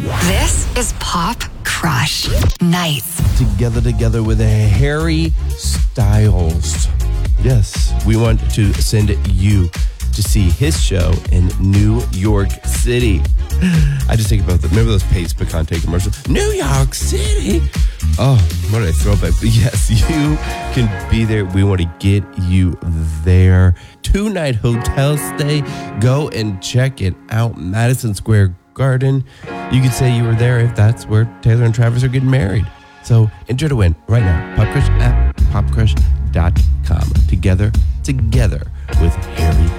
This is Pop Crush Nights. Together with Harry Styles. Yes, we want to send you to see his show in New York City. I just think about remember those Pace Picante commercials? New York City. Oh, what a throwback. But yes, you can be there. We want to get you there. 2-night hotel stay. Go and check it out. Madison Square Garden. You could say you were there if that's where Taylor and Travis are getting married. So enter to win right now. Pop Crush at popcrush.com. Together with Harry